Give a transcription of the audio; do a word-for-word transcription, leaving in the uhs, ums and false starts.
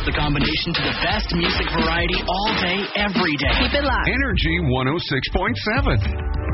the combination to the best music variety all day, every day. Keep it locked. Energy one oh six point seven.